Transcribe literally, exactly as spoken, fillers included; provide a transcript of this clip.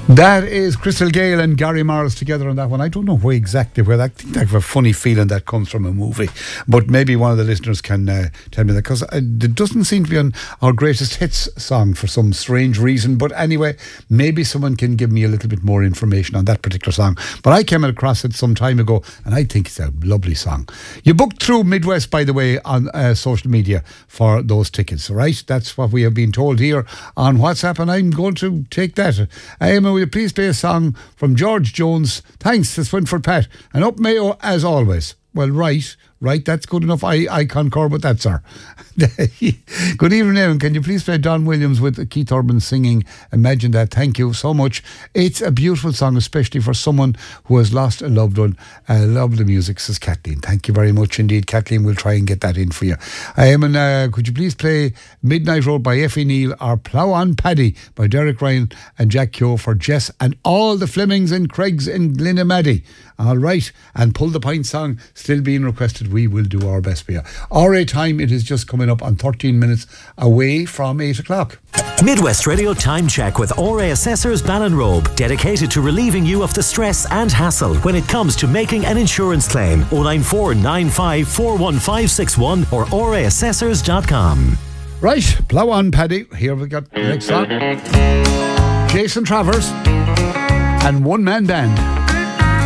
That is Crystal Gale and Gary Morris together on that one. I don't know where exactly where that. I think I have a funny feeling that comes from a movie, but maybe one of the listeners can uh, tell me that, because it doesn't seem to be on our greatest hits song for some strange reason. But anyway, maybe someone can give me a little bit more information on that particular song. But I came across it some time ago, and I think it's a lovely song. You booked through Midwest, by the way, on uh, social media for those tickets, right? That's what we have been told here on WhatsApp, and I'm going to take that. Emma, will you please play a song from George Jones? Thanks, to Swinford Pat. And up Mayo, as always. Well, right, right, that's good enough. I, I concur with that, sir. Good evening, Evan. Can you please play Don Williams with Keith Urban singing Imagine That? Thank you so much. It's a beautiful song, especially for someone who has lost a loved one. I love the music, says Kathleen. Thank you very much indeed, Kathleen. We'll try and get that in for you. I am, uh, could you please play Midnight Road by Effie Neal or Plough on Paddy by Derek Ryan and Jack Keogh for Jess and all the Flemings and Craigs in Glenamaddy. All right, and Pull the Pint song still being requested. We will do our best for you. R A time, it is just coming up on thirteen minutes away from eight o'clock. Midwest Radio Time Check with R A Assessors Ballinrobe, dedicated to relieving you of the stress and hassle when it comes to making an insurance claim. oh nine four nine five four one five six one or r a assessors dot com. Right, Plough on Paddy. Here we got the next song. Jason Travers and One Man Band.